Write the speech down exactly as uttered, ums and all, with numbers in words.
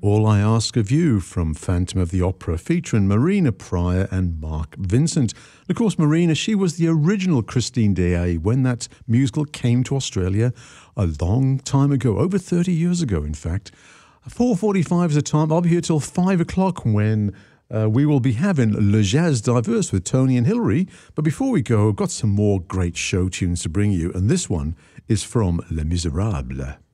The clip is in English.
All I Ask of You from Phantom of the Opera, featuring Marina Pryor and Mark Vincent. Of course, Marina, she was the original Christine Day when that musical came to Australia a long time ago, over thirty years ago, in fact. four forty-five is the time. I'll be here till five o'clock when uh, we will be having Le Jazz Diverse with Tony and Hilary. But before we go, I've got some more great show tunes to bring you, and this one is from Les Miserables.